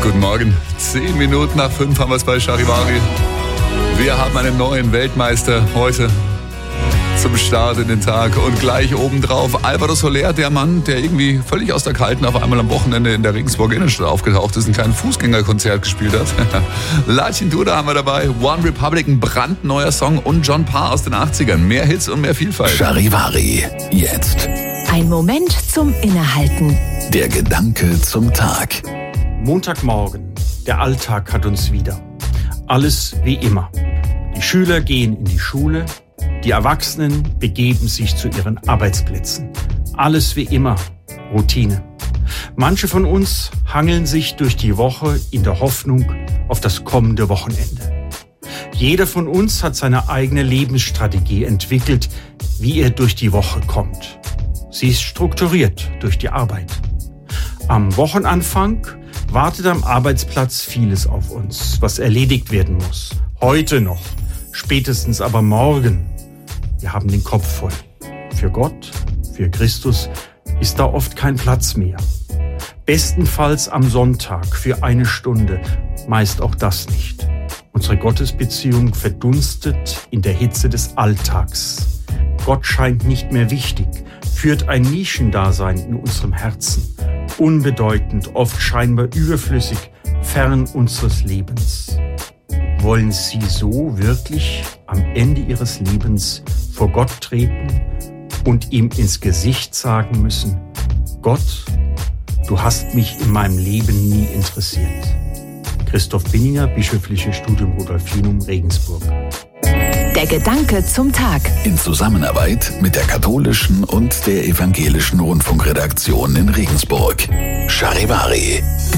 Guten Morgen. 10 Minuten nach 5 haben wir es bei Charivari. Wir haben einen neuen Weltmeister heute zum Start in den Tag. Und gleich obendrauf Alvaro Soler, der Mann, der irgendwie völlig aus der Kalten auf einmal am Wochenende in der Regensburger Innenstadt aufgetaucht ist und kein Fußgängerkonzert gespielt hat. Lachin Duda haben wir dabei, One Republic, ein brandneuer Song und John Parr aus den 80ern. Mehr Hits und mehr Vielfalt. Charivari, jetzt. Ein Moment zum Innehalten. Der Gedanke zum Tag. Montagmorgen. Der Alltag hat uns wieder. Alles wie immer. Die Schüler gehen in die Schule. Die Erwachsenen begeben sich zu ihren Arbeitsplätzen. Alles wie immer. Routine. Manche von uns hangeln sich durch die Woche in der Hoffnung auf das kommende Wochenende. Jeder von uns hat seine eigene Lebensstrategie entwickelt, wie er durch die Woche kommt. Sie ist strukturiert durch die Arbeit. Am Wochenanfang wartet am Arbeitsplatz vieles auf uns, was erledigt werden muss. Heute noch, spätestens aber morgen. Wir haben den Kopf voll. Für Gott, für Christus ist da oft kein Platz mehr. Bestenfalls am Sonntag für eine Stunde, meist auch das nicht. Unsere Gottesbeziehung verdunstet in der Hitze des Alltags. Gott scheint nicht mehr wichtig, führt ein Nischendasein in unserem Herzen. Unbedeutend, oft scheinbar überflüssig, fern unseres Lebens. Wollen Sie so wirklich am Ende Ihres Lebens vor Gott treten und ihm ins Gesicht sagen müssen: Gott, du hast mich in meinem Leben nie interessiert. Christoph Binninger, Bischöfliches Studium Rudolfinum, Regensburg. Der Gedanke zum Tag. In Zusammenarbeit mit der katholischen und der evangelischen Rundfunkredaktion in Regensburg. Charivari.